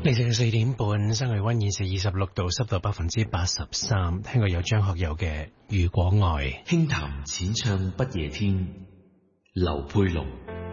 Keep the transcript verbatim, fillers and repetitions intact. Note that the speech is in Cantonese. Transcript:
凌晨四點半，室外溫現時二十六度，濕度百分之八十三。聽過有張學友嘅《如果愛》， 輕談淺唱不夜天，劉佩龍。